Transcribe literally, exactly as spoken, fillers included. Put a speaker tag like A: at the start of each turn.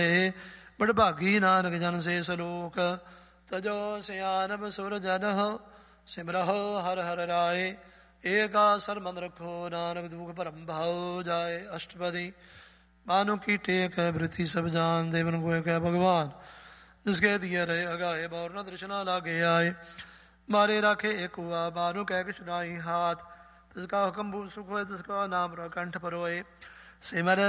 A: ਬੜਭਾਗੀ ਨਾਨਕ ਜਨ ਸੇ ਸਲੋਕ। ਤਜੋ ਸਿਆਨਬ ਸੁਰ ਜਨ ਸਿਮਰਹੁ ਹਰ ਹਰ ਰਾਏ। ਏਕਾ ਸਰਮਨ ਰਖੋ ਨਾਨਕ ਦੁਖ ਭਰਮ ਭਾਉ ਜਾਏ। ਅਸ਼ਟਪਦੀ ਮਾਨੋ ਕੀ ਟੇਕ ਹੈ ਬ੍ਰਿਥੀ ਸਭ ਜਾਨ। ਦੇਵਨ ਕੋਇ ਕਹਿ ਭਗਵਾਨ ਜਿਸਕੇ ਦਿਏ ਰਹੇ ਅਗਾਏ। ਬੌਰ ਨ ਦ੍ਰਿਸ਼ਨਾ ਲਾਗੇ ਆਏ। ਮਾਰੇ ਰਾਖੇ ਏਕ ਹੁਆ ਮਾਨੋ ਕਹਿ ਕਿਛ ਨਾਹੀ ਹਾਥ। ਤਿਸਕਾ ਹੁਕਮ ਭੂਲ ਸੁਖ ਹੋਏ ਤਿਸਕਾ ਨਾਮ ਕੰਠ ਪਰੋਏ। ਸਿਮਰ